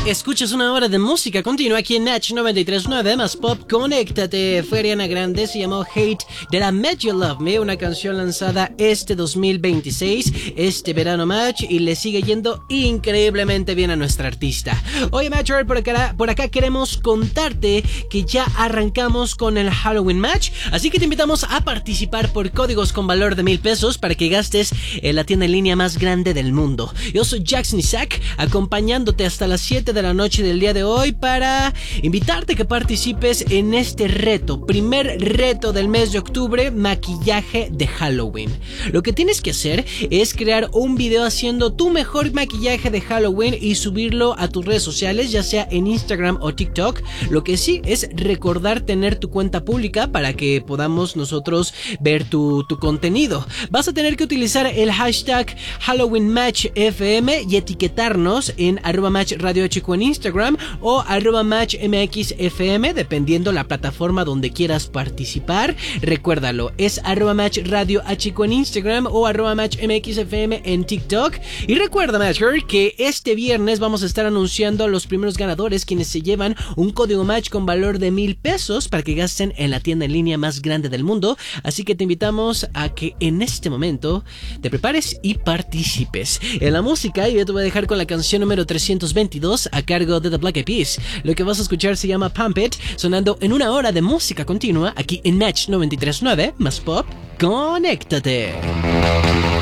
Escuchas una hora de música continua aquí en Natch 93.9 más pop. Conéctate. Fue Ariana Grande, se llamó Hate That I Met You Love Me, una canción lanzada este 2026, este verano, Match, y le sigue yendo increíblemente bien a nuestra artista. Oye, Match, por acá queremos contarte que ya arrancamos con el Halloween Match, así que te invitamos a participar por códigos con valor de $1,000 para que gastes en la tienda en línea más grande del mundo. Yo soy Jackson Isaac, acompañándote hasta las 7 de la noche del día de hoy para invitarte a que participes en este reto, primer reto del mes de octubre, maquillaje de Halloween. Lo que tienes que hacer es crear un video haciendo tu mejor maquillaje de Halloween y subirlo a tus redes sociales, ya sea en Instagram o TikTok. Lo que sí es recordar tener tu cuenta pública para que podamos nosotros ver tu contenido. Vas a tener que utilizar el hashtag HalloweenMatchFM y etiquetarnos en @MatchRadioHQ en Instagram o @MatchMXFM, dependiendo la plataforma donde quieras participar. Recuérdalo, es @MatchRadioHQ en Instagram o @MatchMXFM en TikTok. Y recuerda, Matcher, que este viernes vamos a estar anunciando a los primeros ganadores, quienes se llevan un código Match con valor de $1,000 para que gasten en la tienda en línea más grande del mundo. Así que te invitamos a que en este momento te prepares y participes. En la música, yo te voy a dejar con la canción número 322 a cargo de The Black Eyed Peas. Lo que vas a escuchar se llama Pump It, sonando en una hora de música continua aquí en Natch 93.9 más pop. ¡Conéctate!